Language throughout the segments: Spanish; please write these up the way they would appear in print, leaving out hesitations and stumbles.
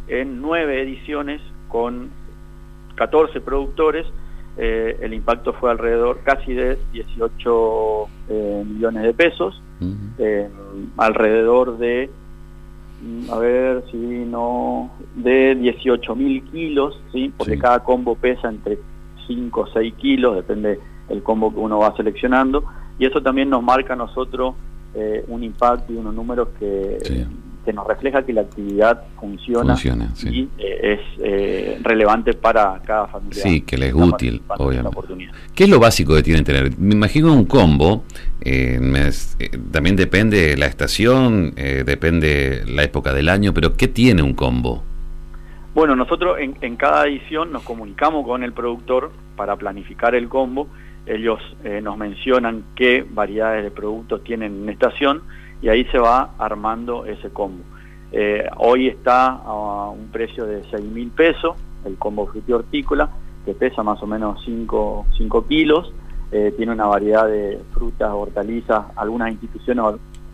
en 9 ediciones con 14 productores. El impacto fue alrededor casi de 18 millones de pesos, alrededor de, de 18.000 kilos, ¿sí? Porque cada combo pesa entre 5 o 6 kilos, depende del combo que uno va seleccionando, y eso también nos marca a nosotros un impacto y unos números que nos refleja que la actividad funciona sí. Y es relevante para cada familia. Sí, que le es útil, obviamente. ¿Qué es lo básico que tienen que tener? Me imagino un combo, también depende la estación, depende la época del año, pero ¿qué tiene un combo? Bueno, nosotros en cada edición nos comunicamos con el productor para planificar el combo. Ellos nos mencionan qué variedades de productos tienen en estación y ahí se va armando ese combo. Hoy está a un precio de 6.000 pesos, el combo frutihortícola, que pesa más o menos 5 kilos, tiene una variedad de frutas, hortalizas, algunas instituciones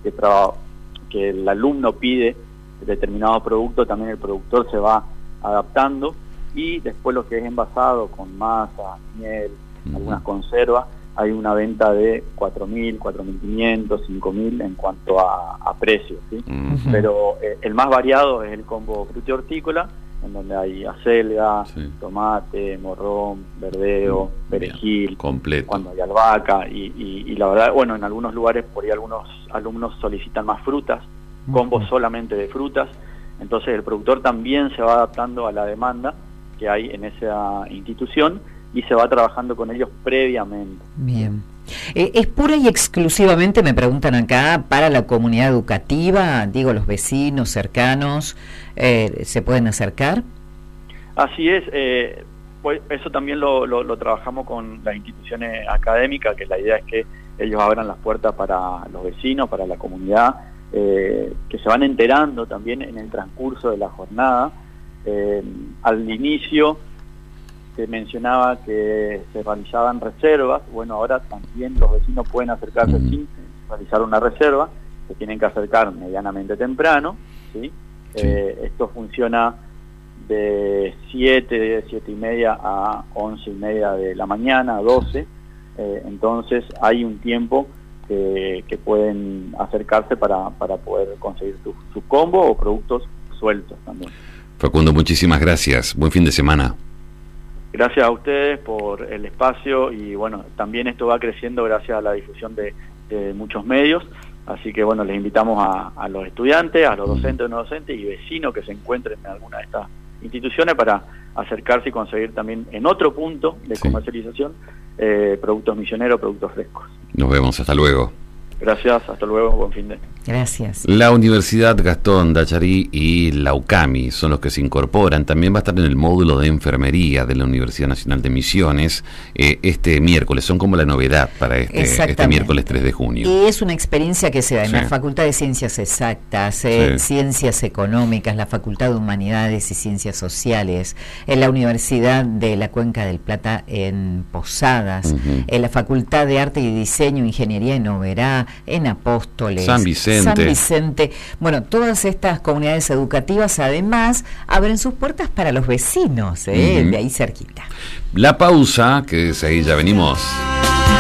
que el alumno pide determinado producto, también el productor se va adaptando, y después lo que es envasado con masa, miel, algunas conservas, hay una venta de 4.000, 4.500, 5.000 en cuanto a precios, ¿sí? Pero el más variado es el combo frutihortícola, en donde hay acelga, tomate, morrón, verdeo, perejil, completo. Cuando hay albahaca, y la verdad, bueno, en algunos lugares por ahí algunos alumnos solicitan más frutas, combos solamente de frutas, entonces el productor también se va adaptando a la demanda que hay en esa institución y se va trabajando con ellos previamente. Bien. ¿Es pura y exclusivamente, me preguntan acá, para la comunidad educativa? Digo, los vecinos cercanos, ¿se pueden acercar? Así es, pues eso también lo trabajamos con las instituciones académicas, que la idea es que ellos abran las puertas para los vecinos, para la comunidad, que se van enterando también en el transcurso de la jornada. Al inicio se mencionaba que se realizaban reservas. Bueno, ahora también los vecinos pueden acercarse sin realizar una reserva, se tienen que acercar medianamente temprano, ¿sí? Esto funciona de 7:30 a 11:30 de la mañana, a 12, entonces hay un tiempo que pueden acercarse para poder conseguir su combo o productos sueltos también. Facundo, muchísimas gracias, buen fin de semana. Gracias a ustedes por el espacio, y bueno, también esto va creciendo gracias a la difusión de muchos medios, así que bueno, les invitamos a los estudiantes, a los docentes, no docentes y vecinos que se encuentren en alguna de estas instituciones para acercarse y conseguir también en otro punto de comercialización productos misioneros, productos frescos. Nos vemos, hasta luego. Gracias, hasta luego, buen fin de. Gracias. La Universidad Gastón Dacharí y la UCAMI son los que se incorporan. También va a estar en el módulo de enfermería de la Universidad Nacional de Misiones este miércoles. Son como la novedad para este miércoles 3 de junio. Y es una experiencia que se da en la Facultad de Ciencias Exactas, Ciencias Económicas, la Facultad de Humanidades y Ciencias Sociales, en la Universidad de la Cuenca del Plata en Posadas, en la Facultad de Arte y Diseño, Ingeniería en Oberá, en Apóstoles, San Vicente. Bueno, todas estas comunidades educativas además abren sus puertas para los vecinos, de ahí cerquita. La pausa, que es ahí, ya venimos.